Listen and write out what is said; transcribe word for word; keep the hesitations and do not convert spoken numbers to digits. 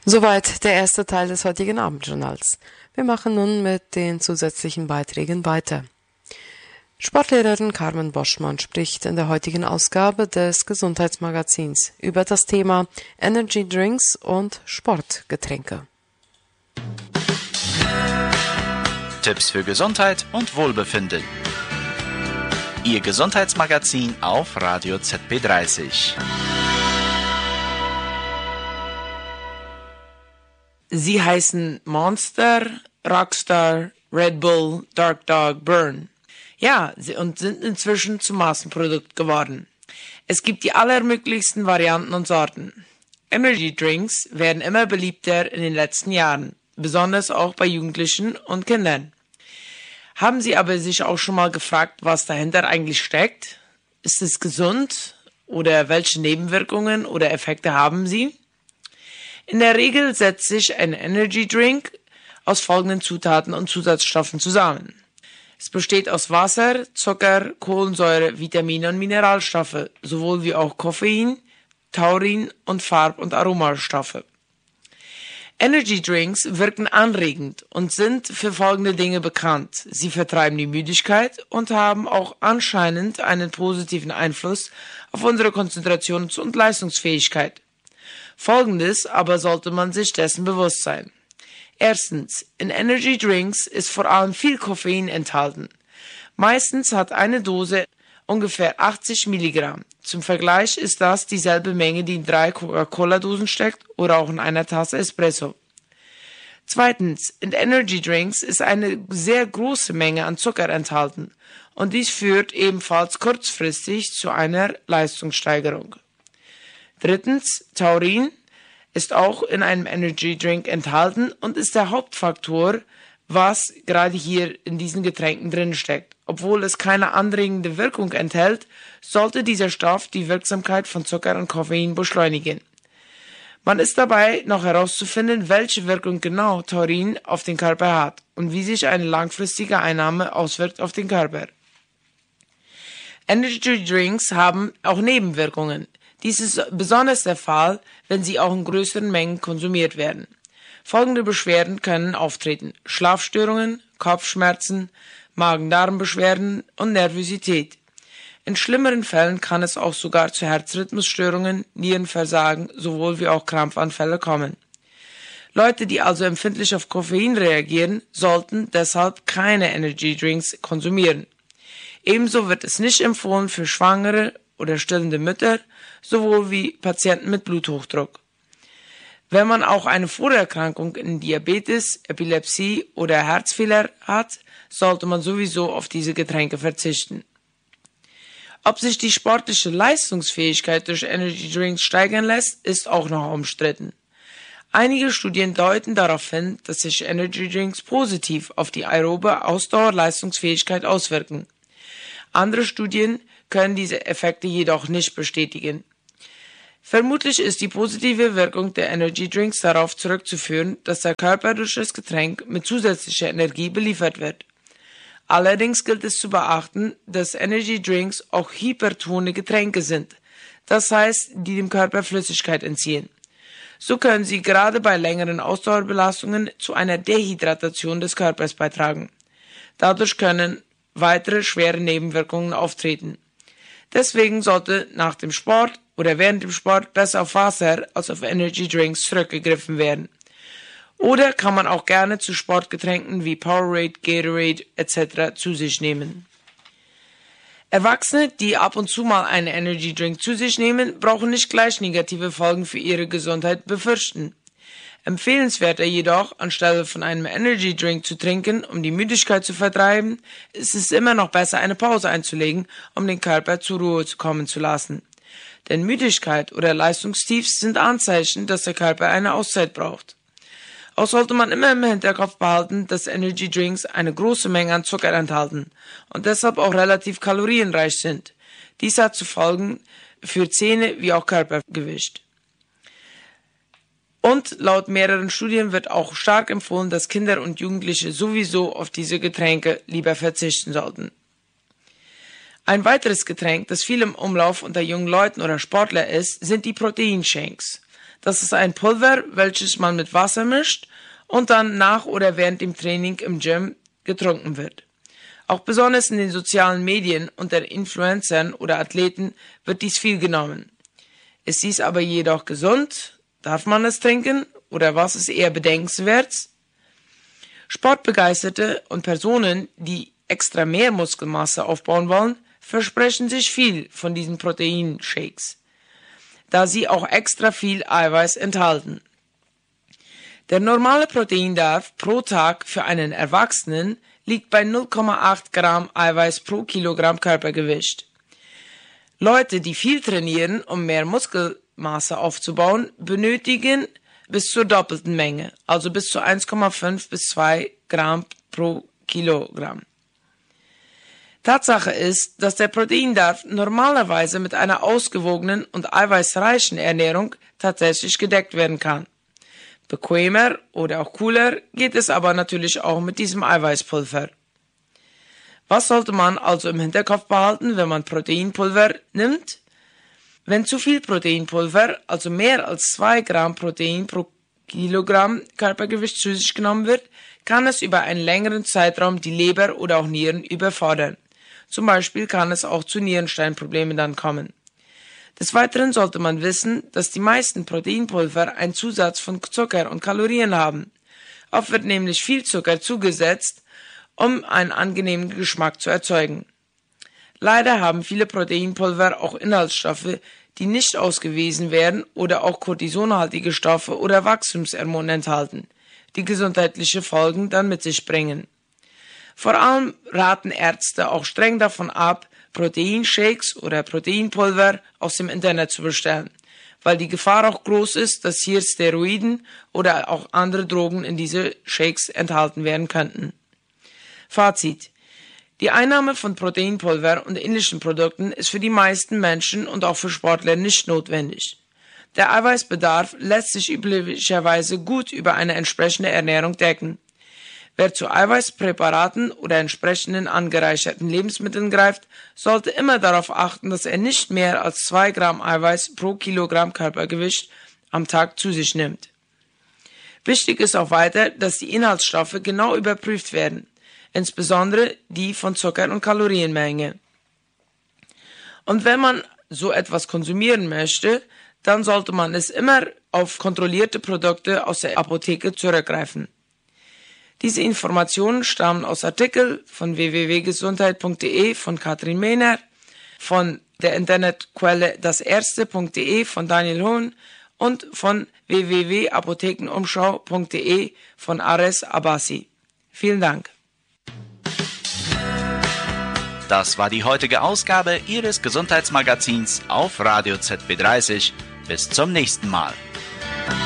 Soweit der erste Teil des heutigen Abendjournals. Wir machen nun mit den zusätzlichen Beiträgen weiter. Sportlehrerin Carmen Boschmann spricht in der heutigen Ausgabe des Gesundheitsmagazins über das Thema Energy Drinks und Sportgetränke. Tipps für Gesundheit und Wohlbefinden. Ihr Gesundheitsmagazin auf Radio Z P dreißig. Sie heißen Monster, Rockstar, Red Bull, Dark Dog, Burn. Ja, und sind inzwischen zum Massenprodukt geworden. Es gibt die allermöglichsten Varianten und Sorten. Energy Drinks werden immer beliebter in den letzten Jahren, besonders auch bei Jugendlichen und Kindern. Haben Sie aber sich auch schon mal gefragt, was dahinter eigentlich steckt? Ist es gesund oder welche Nebenwirkungen oder Effekte haben sie? In der Regel setzt sich ein Energy Drink aus folgenden Zutaten und Zusatzstoffen zusammen. Es besteht aus Wasser, Zucker, Kohlensäure, Vitamine und Mineralstoffe, sowohl wie auch Koffein, Taurin und Farb- und Aromastoffe. Energy Drinks wirken anregend und sind für folgende Dinge bekannt. Sie vertreiben die Müdigkeit und haben auch anscheinend einen positiven Einfluss auf unsere Konzentrations- und Leistungsfähigkeit. Folgendes aber sollte man sich dessen bewusst sein. Erstens, in Energy Drinks ist vor allem viel Koffein enthalten. Meistens hat eine Dose ungefähr achtzig Milligramm. Zum Vergleich ist das dieselbe Menge, die in drei Coca-Cola-Dosen steckt oder auch in einer Tasse Espresso. Zweitens, in Energy Drinks ist eine sehr große Menge an Zucker enthalten und dies führt ebenfalls kurzfristig zu einer Leistungssteigerung. Drittens, Taurin ist auch in einem Energy Drink enthalten und ist der Hauptfaktor, was gerade hier in diesen Getränken drin steckt. Obwohl es keine anregende Wirkung enthält, sollte dieser Stoff die Wirksamkeit von Zucker und Koffein beschleunigen. Man ist dabei, noch herauszufinden, welche Wirkung genau Taurin auf den Körper hat und wie sich eine langfristige Einnahme auswirkt auf den Körper. Energy Drinks haben auch Nebenwirkungen. Dies ist besonders der Fall, wenn sie auch in größeren Mengen konsumiert werden. Folgende Beschwerden können auftreten: Schlafstörungen, Kopfschmerzen, Magen-Darm-Beschwerden und Nervosität. In schlimmeren Fällen kann es auch sogar zu Herzrhythmusstörungen, Nierenversagen sowohl wie auch Krampfanfälle kommen. Leute, die also empfindlich auf Koffein reagieren, sollten deshalb keine Energy Drinks konsumieren. Ebenso wird es nicht empfohlen für Schwangere oder stillende Mütter, sowohl wie Patienten mit Bluthochdruck. Wenn man auch eine Vorerkrankung in Diabetes, Epilepsie oder Herzfehler hat, sollte man sowieso auf diese Getränke verzichten. Ob sich die sportliche Leistungsfähigkeit durch Energy Drinks steigern lässt, ist auch noch umstritten. Einige Studien deuten darauf hin, dass sich Energy Drinks positiv auf die aerobe Ausdauerleistungsfähigkeit auswirken. Andere Studien können diese Effekte jedoch nicht bestätigen. Vermutlich ist die positive Wirkung der Energy Drinks darauf zurückzuführen, dass der Körper durch das Getränk mit zusätzlicher Energie beliefert wird. Allerdings gilt es zu beachten, dass Energy Drinks auch hypertone Getränke sind, das heißt, die dem Körper Flüssigkeit entziehen. So können sie gerade bei längeren Ausdauerbelastungen zu einer Dehydratation des Körpers beitragen. Dadurch können weitere schwere Nebenwirkungen auftreten. Deswegen sollte nach dem Sport oder während dem Sport besser auf Wasser als auf Energy Drinks zurückgegriffen werden. Oder kann man auch gerne zu Sportgetränken wie Powerade, Gatorade et cetera zu sich nehmen. Erwachsene, die ab und zu mal einen Energy Drink zu sich nehmen, brauchen nicht gleich negative Folgen für ihre Gesundheit befürchten. Empfehlenswerter jedoch, anstelle von einem Energy Drink zu trinken, um die Müdigkeit zu vertreiben, ist es immer noch besser, eine Pause einzulegen, um den Körper zur Ruhe kommen zu lassen. Denn Müdigkeit oder Leistungstiefs sind Anzeichen, dass der Körper eine Auszeit braucht. Auch sollte man immer im Hinterkopf behalten, dass Energy Drinks eine große Menge an Zucker enthalten und deshalb auch relativ kalorienreich sind. Dies hat zu Folgen für Zähne wie auch Körpergewicht. Und laut mehreren Studien wird auch stark empfohlen, dass Kinder und Jugendliche sowieso auf diese Getränke lieber verzichten sollten. Ein weiteres Getränk, das viel im Umlauf unter jungen Leuten oder Sportler ist, sind die Proteinshakes. Das ist ein Pulver, welches man mit Wasser mischt und dann nach oder während dem Training im Gym getrunken wird. Auch besonders in den sozialen Medien unter Influencern oder Athleten wird dies viel genommen. Ist dies aber jedoch gesund? Darf man es trinken? Oder was ist eher bedenkenswert? Sportbegeisterte und Personen, die extra mehr Muskelmasse aufbauen wollen, versprechen sich viel von diesen Proteinshakes, da sie auch extra viel Eiweiß enthalten. Der normale Proteinbedarf pro Tag für einen Erwachsenen liegt bei null Komma acht Gramm Eiweiß pro Kilogramm Körpergewicht. Leute, die viel trainieren, um mehr Muskelmasse aufzubauen, benötigen bis zur doppelten Menge, also bis zu eins Komma fünf bis zwei Gramm pro Kilogramm. Tatsache ist, dass der Proteinbedarf normalerweise mit einer ausgewogenen und eiweißreichen Ernährung tatsächlich gedeckt werden kann. Bequemer oder auch cooler geht es aber natürlich auch mit diesem Eiweißpulver. Was sollte man also im Hinterkopf behalten, wenn man Proteinpulver nimmt? Wenn zu viel Proteinpulver, also mehr als zwei Gramm Protein pro Kilogramm Körpergewicht zu sich genommen wird, kann es über einen längeren Zeitraum die Leber oder auch Nieren überfordern. Zum Beispiel kann es auch zu Nierensteinproblemen dann kommen. Des Weiteren sollte man wissen, dass die meisten Proteinpulver einen Zusatz von Zucker und Kalorien haben. Oft wird nämlich viel Zucker zugesetzt, um einen angenehmen Geschmack zu erzeugen. Leider haben viele Proteinpulver auch Inhaltsstoffe, die nicht ausgewiesen werden oder auch kortisonhaltige Stoffe oder Wachstumshormone enthalten, die gesundheitliche Folgen dann mit sich bringen. Vor allem raten Ärzte auch streng davon ab, Proteinshakes oder Proteinpulver aus dem Internet zu bestellen, weil die Gefahr auch groß ist, dass hier Steroiden oder auch andere Drogen in diese Shakes enthalten werden könnten. Fazit: Die Einnahme von Proteinpulver und ähnlichen Produkten ist für die meisten Menschen und auch für Sportler nicht notwendig. Der Eiweißbedarf lässt sich üblicherweise gut über eine entsprechende Ernährung decken. Wer zu Eiweißpräparaten oder entsprechenden angereicherten Lebensmitteln greift, sollte immer darauf achten, dass er nicht mehr als zwei Gramm Eiweiß pro Kilogramm Körpergewicht am Tag zu sich nimmt. Wichtig ist auch weiter, dass die Inhaltsstoffe genau überprüft werden, insbesondere die von Zucker- und Kalorienmenge. Und wenn man so etwas konsumieren möchte, dann sollte man es immer auf kontrollierte Produkte aus der Apotheke zurückgreifen. Diese Informationen stammen aus Artikeln von w w w punkt gesundheit punkt d e von Katrin Mehner, von der Internetquelle daserste punkt d e von Daniel Hohn und von w w w punkt apothekenumschau punkt d e von Ares Abbasi. Vielen Dank. Das war die heutige Ausgabe Ihres Gesundheitsmagazins auf Radio Z B dreißig. Bis zum nächsten Mal.